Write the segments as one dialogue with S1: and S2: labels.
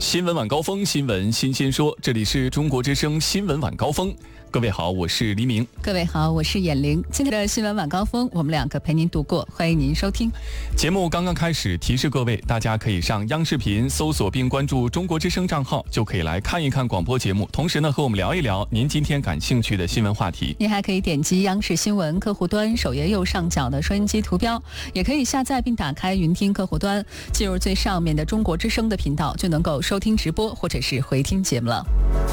S1: 新闻晚高峰，新闻新鲜说，这里是中国之声新闻晚高峰。各位好，我是黎明。
S2: 各位好，我是闫玲。今天的新闻晚高峰，我们两个陪您度过，欢迎您收听。
S1: 节目刚刚开始，提示各位，大家可以上央视频搜索并关注中国之声账号，就可以来看一看广播节目，同时呢，和我们聊一聊您今天感兴趣的新闻话题。
S2: 您还可以点击央视新闻客户端首页右上角的收音机图标，也可以下载并打开云听客户端，进入最上面的中国之声的频道，就能够收听直播或者是回听节目了。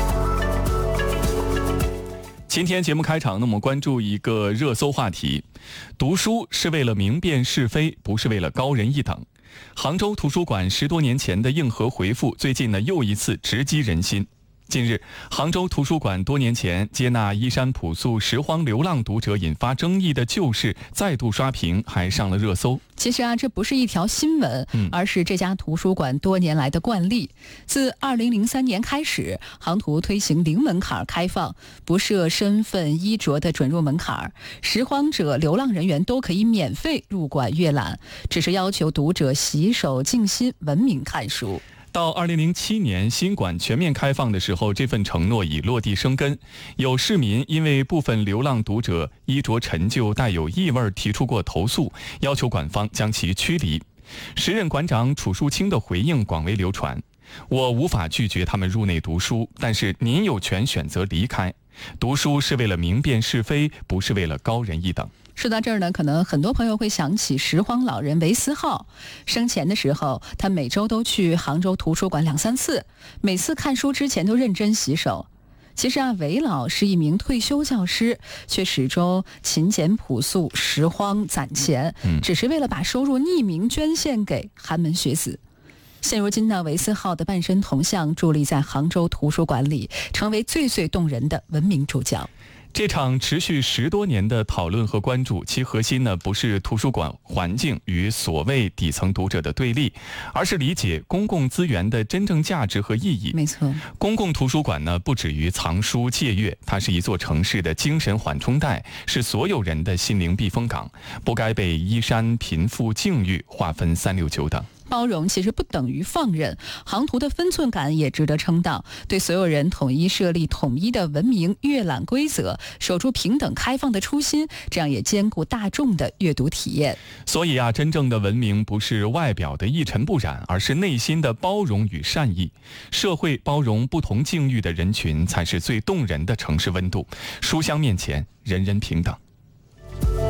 S1: 今天节目开场呢，我们关注一个热搜话题：读书是为了明辨是非，不是为了高人一等。杭州图书馆10多年前的硬核回复，最近呢又一次直击人心。近日，杭州图书馆多年前接纳衣衫朴素、拾荒流浪读者引发争议的旧事再度刷屏，还上了热搜。
S2: 其实这不是一条新闻，而是这家图书馆多年来的惯例。自2003年开始，杭图推行零门槛开放，不设身份衣着的准入门槛，拾荒者、流浪人员都可以免费入馆阅览，只是要求读者洗手静心，文明看书。
S1: 到2007年新馆全面开放的时候，这份承诺已落地生根。有市民因为部分流浪读者衣着陈旧、带有异味提出过投诉，要求馆方将其驱离。时任馆长楚树清的回应广为流传：我无法拒绝他们入内读书，但是您有权选择离开。读书是为了明辨是非，不是为了高人一等。
S2: 说到这儿呢，可能很多朋友会想起拾荒老人韦思浩。生前的时候，他每周都去杭州图书馆2、3次，每次看书之前都认真洗手。其实韦老是一名退休教师，却始终勤俭朴素、拾荒攒钱，只是为了把收入匿名捐献给寒门学子。现如今呢，韦思浩的半身铜像伫立在杭州图书馆里，成为最最动人的文明主角。
S1: 这场持续10多年的讨论和关注，其核心呢不是图书馆环境与所谓底层读者的对立，而是理解公共资源的真正价值和意义。
S2: 没错，
S1: 公共图书馆呢不止于藏书借阅，它是一座城市的精神缓冲带，是所有人的心灵避风港，不该被衣衫、贫富、境遇划分3、6、9等。
S2: 包容其实不等于放任，杭图的分寸感也值得称道，对所有人统一设立统一的文明阅览规则，守住平等开放的初心，这样也兼顾大众的阅读体验。
S1: 所以真正的文明不是外表的一尘不染，而是内心的包容与善意。社会包容不同境遇的人群，才是最动人的城市温度。书香面前，人人平等。